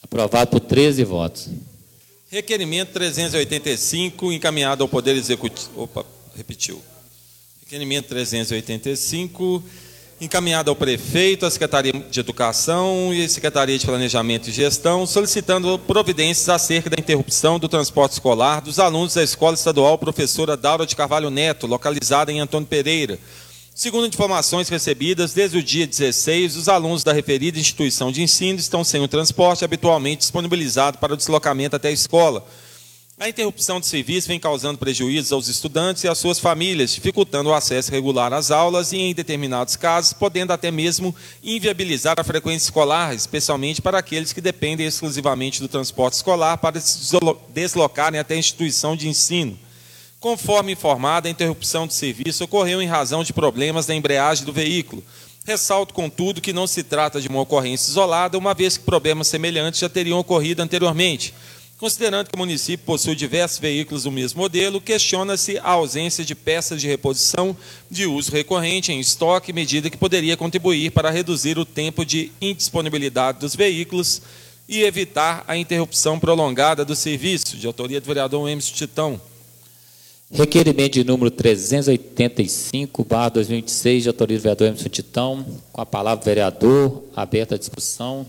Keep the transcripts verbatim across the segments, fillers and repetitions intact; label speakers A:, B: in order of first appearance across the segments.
A: Aprovado por treze votos.
B: Requerimento trezentos e oitenta e cinco, encaminhado ao Poder Executivo. Opa, repetiu. Requerimento trezentos e oitenta e cinco, encaminhado ao Prefeito, à Secretaria de Educação e à Secretaria de Planejamento e Gestão, solicitando providências acerca da interrupção do transporte escolar dos alunos da Escola Estadual Professora Daura de Carvalho Neto, localizada em Antônio Pereira. Segundo informações recebidas, desde o dia dezesseis, os alunos da referida instituição de ensino estão sem o transporte habitualmente disponibilizado para o deslocamento até a escola. A interrupção de serviço vem causando prejuízos aos estudantes e às suas famílias, dificultando o acesso regular às aulas e, em determinados casos, podendo até mesmo inviabilizar a frequência escolar, especialmente para aqueles que dependem exclusivamente do transporte escolar para se deslocarem até a instituição de ensino. Conforme informado, a interrupção de serviço ocorreu em razão de problemas na embreagem do veículo. Ressalto, contudo, que não se trata de uma ocorrência isolada, uma vez que problemas semelhantes já teriam ocorrido anteriormente. Considerando que o município possui diversos veículos do mesmo modelo, questiona-se a ausência de peças de reposição de uso recorrente em estoque, medida que poderia contribuir para reduzir o tempo de indisponibilidade dos veículos e evitar a interrupção prolongada do serviço. De autoria do vereador Emerson Titão.
A: Requerimento de número trezentos e oitenta e cinco, barra dois mil e vinte e seis, de autoria do vereador Emerson Titão. Com a palavra, vereador. Aberta a discussão.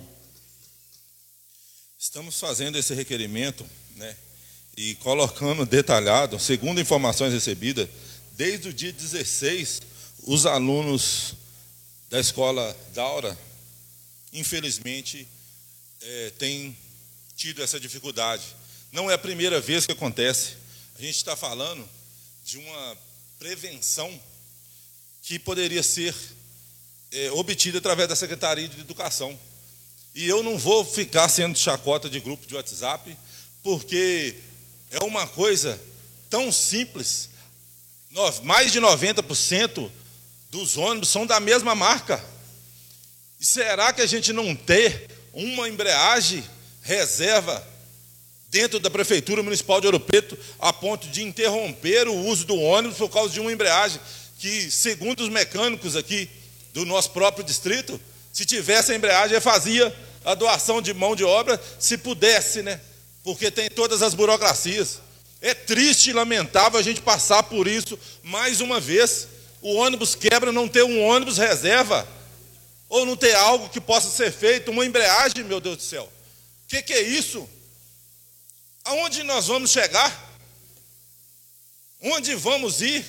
C: Estamos fazendo esse requerimento, né, e colocando detalhado, segundo informações recebidas, desde o dia dezesseis, os alunos da Escola Daura, infelizmente, é, têm tido essa dificuldade. Não é a primeira vez que acontece. A gente está falando de uma prevenção que poderia ser é, obtida através da Secretaria de Educação. E eu não vou ficar sendo chacota de grupo de WhatsApp, porque é uma coisa tão simples. Mais de noventa por cento dos ônibus são da mesma marca. E será que a gente não tem uma embreagem reserva dentro da Prefeitura Municipal de Ouro Preto a ponto de interromper o uso do ônibus por causa de uma embreagem que, segundo os mecânicos aqui do nosso próprio distrito, se tivesse a embreagem, fazia a doação de mão de obra, se pudesse, né? Porque tem todas as burocracias. É triste e lamentável a gente passar por isso mais uma vez. O ônibus quebra, não ter um ônibus reserva, ou não ter algo que possa ser feito, uma embreagem, meu Deus do céu. O que, que é isso? Aonde nós vamos chegar? Onde vamos ir?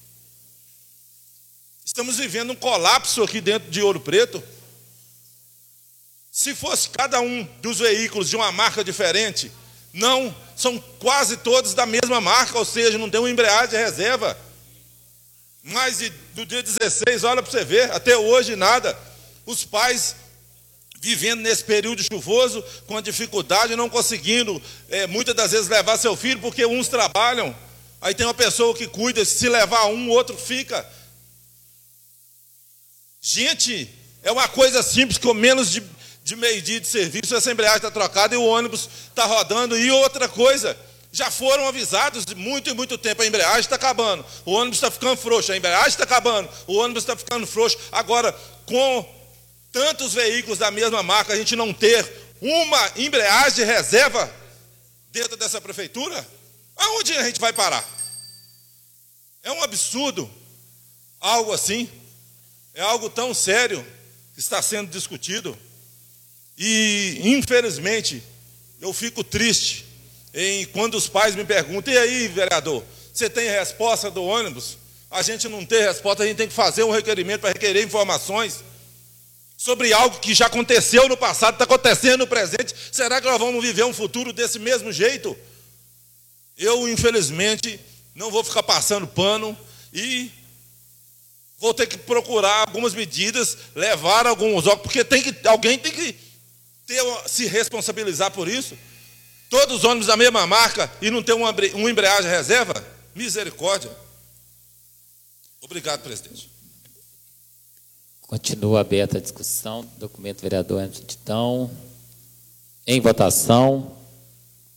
C: Estamos vivendo um colapso aqui dentro de Ouro Preto. Se fosse cada um dos veículos de uma marca diferente, não, são quase todos da mesma marca, ou seja, não tem uma embreagem de reserva. Mas do dia dezesseis, olha para você ver, até hoje nada. Os pais vivendo nesse período chuvoso, com a dificuldade, não conseguindo, é, muitas das vezes, levar seu filho, porque uns trabalham, aí tem uma pessoa que cuida, se levar um, o outro fica. Gente, é uma coisa simples, com menos de, de meio-dia de serviço, essa embreagem está trocada e o ônibus está rodando. E outra coisa, já foram avisados de muito e muito tempo, a embreagem está acabando, o ônibus está ficando frouxo, a embreagem está acabando, o ônibus está ficando frouxo. Agora, com tantos veículos da mesma marca, a gente não ter uma embreagem de reserva dentro dessa prefeitura, aonde a gente vai parar? É um absurdo, algo assim, é algo tão sério que está sendo discutido. E, infelizmente, eu fico triste em quando os pais me perguntam: e aí, vereador, você tem resposta do ônibus? A gente não tem resposta, a gente tem que fazer um requerimento para requerer informações sobre algo que já aconteceu no passado, está acontecendo no presente. Será que nós vamos viver um futuro desse mesmo jeito? Eu, infelizmente, não vou ficar passando pano e vou ter que procurar algumas medidas, levar alguns órgãos, porque tem que, alguém tem que ter, se responsabilizar por isso. Todos os ônibus da mesma marca e não ter uma, uma embreagem reserva? Misericórdia. Obrigado, presidente.
A: Continua aberta a discussão. Documento vereador Emerson Titão. Em votação.